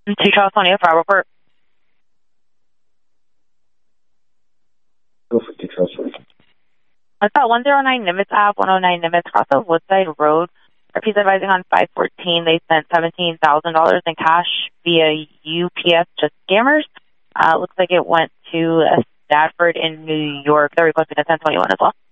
2 Charles 20, fire report. Go for 2 Charles 20. What's that? 109 Nimitz Ave, 109 Nimitz, cross of Woodside Road. RP's advising on 514. They sent $17,000 in cash via UPS to scammers. Looks like it went to Stafford in New York. They're requesting a 1021 as well.